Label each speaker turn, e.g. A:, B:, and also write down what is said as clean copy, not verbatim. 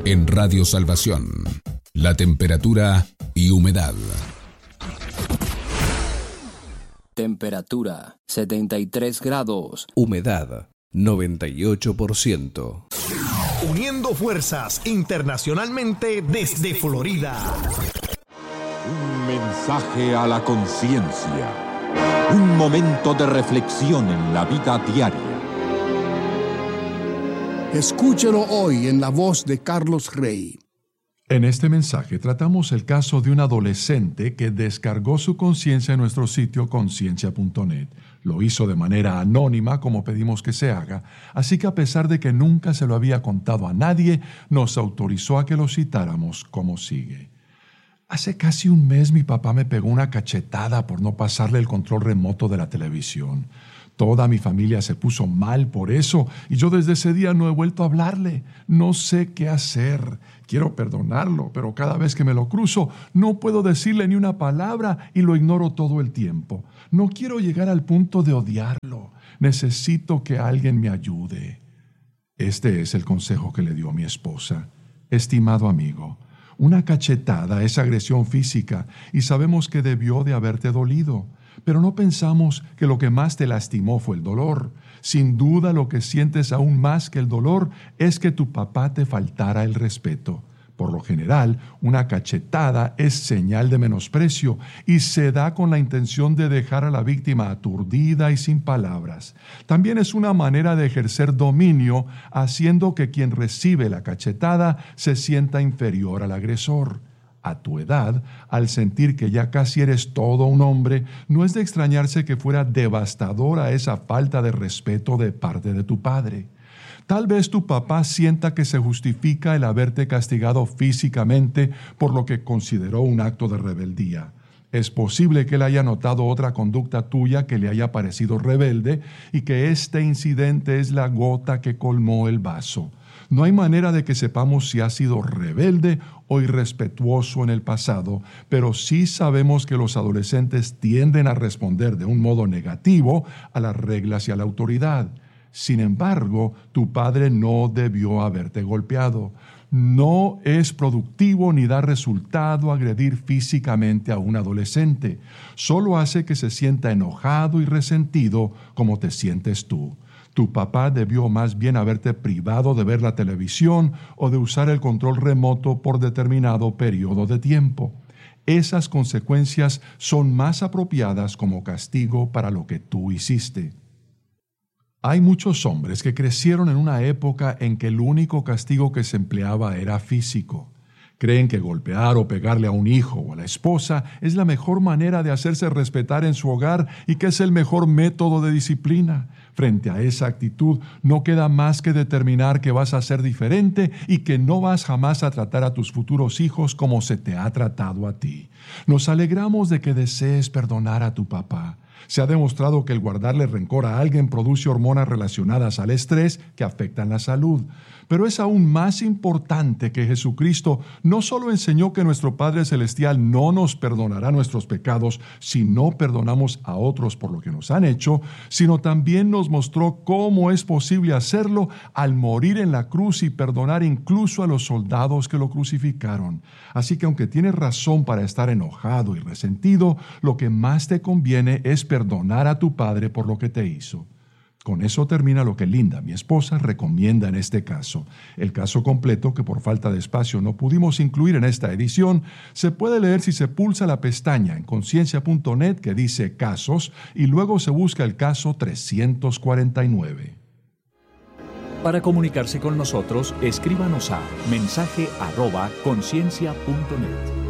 A: En Radio Salvación, la temperatura y humedad.
B: Temperatura 73 grados.
C: Humedad 98%.
D: Uniendo fuerzas internacionalmente desde Florida.
E: Un mensaje a la conciencia. Un momento de reflexión en la vida diaria.
F: Escúchelo hoy en la voz de Carlos Rey.
G: En este mensaje tratamos el caso de un adolescente que descargó su conciencia en nuestro sitio conciencia.net. Lo hizo de manera anónima, como pedimos que se haga, así que a pesar de que nunca se lo había contado a nadie, nos autorizó a que lo citáramos como sigue. Hace casi un mes mi papá me pegó una cachetada por no pasarle el control remoto de la televisión. Toda mi familia se puso mal por eso y yo desde ese día no he vuelto a hablarle. No sé qué hacer. Quiero perdonarlo, pero cada vez que me lo cruzo no puedo decirle ni una palabra y lo ignoro todo el tiempo. No quiero llegar al punto de odiarlo. Necesito que alguien me ayude. Este es el consejo que le dio mi esposa. Estimado amigo, una cachetada es agresión física y sabemos que debió de haberte dolido. Pero no pensamos que lo que más te lastimó fue el dolor. Sin duda lo que sientes aún más que el dolor es que tu papá te faltara el respeto. Por lo general, una cachetada es señal de menosprecio y se da con la intención de dejar a la víctima aturdida y sin palabras. También es una manera de ejercer dominio, haciendo que quien recibe la cachetada se sienta inferior al agresor. A tu edad, al sentir que ya casi eres todo un hombre, no es de extrañarse que fuera devastadora esa falta de respeto de parte de tu padre. Tal vez tu papá sienta que se justifica el haberte castigado físicamente por lo que consideró un acto de rebeldía. Es posible que él haya notado otra conducta tuya que le haya parecido rebelde y que este incidente es la gota que colmó el vaso. No hay manera de que sepamos si ha sido rebelde o irrespetuoso en el pasado, pero sí sabemos que los adolescentes tienden a responder de un modo negativo a las reglas y a la autoridad. Sin embargo, tu padre no debió haberte golpeado. No es productivo ni da resultado agredir físicamente a un adolescente. Solo hace que se sienta enojado y resentido como te sientes tú. Tu papá debió más bien haberte privado de ver la televisión o de usar el control remoto por determinado periodo de tiempo. Esas consecuencias son más apropiadas como castigo para lo que tú hiciste. Hay muchos hombres que crecieron en una época en que el único castigo que se empleaba era físico. Creen que golpear o pegarle a un hijo o a la esposa es la mejor manera de hacerse respetar en su hogar y que es el mejor método de disciplina. Frente a esa actitud, no queda más que determinar que vas a ser diferente y que no vas jamás a tratar a tus futuros hijos como se te ha tratado a ti. Nos alegramos de que desees perdonar a tu papá. Se ha demostrado que el guardarle rencor a alguien produce hormonas relacionadas al estrés que afectan la salud. Pero es aún más importante que Jesucristo no solo enseñó que nuestro Padre Celestial no nos perdonará nuestros pecados si no perdonamos a otros por lo que nos han hecho, sino también nos mostró cómo es posible hacerlo al morir en la cruz y perdonar incluso a los soldados que lo crucificaron. Así que aunque tienes razón para estar enojado y resentido, lo que más te conviene es perdonar a tu padre por lo que te hizo. Con eso termina lo que Linda, mi esposa, recomienda en este caso. El caso completo, que por falta de espacio no pudimos incluir en esta edición, se puede leer si se pulsa la pestaña en conciencia.net que dice Casos y luego se busca el caso 349.
H: Para comunicarse con nosotros, escríbanos a mensaje@conciencia.net.